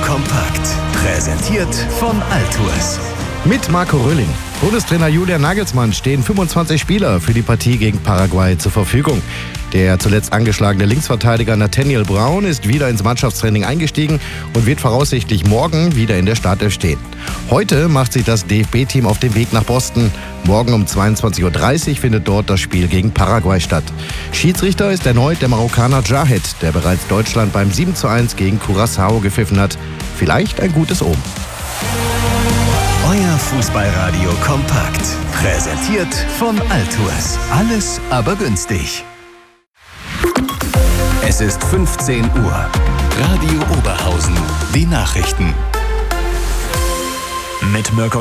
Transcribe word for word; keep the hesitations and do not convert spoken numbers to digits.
kompakt. Präsentiert von Altours. Mit Marco Rölling. Bundestrainer Julian Nagelsmann stehen fünfundzwanzig Spieler für die Partie gegen Paraguay zur Verfügung. Der zuletzt angeschlagene Linksverteidiger Nathaniel Brown ist wieder ins Mannschaftstraining eingestiegen und wird voraussichtlich morgen wieder in der Startelf stehen. Heute macht sich das D F B-Team auf den Weg nach Boston. Morgen um zweiundzwanzig Uhr dreißig findet dort das Spiel gegen Paraguay statt. Schiedsrichter ist erneut der Marokkaner Jahed, der bereits Deutschland beim sieben zu eins gegen Curaçao gepfiffen hat. Vielleicht ein gutes Omen. Euer Fußballradio kompakt. Präsentiert von Altours. Alles aber günstig. Es ist fünfzehn Uhr. Radio Oberhausen. Die Nachrichten. Mit Mirko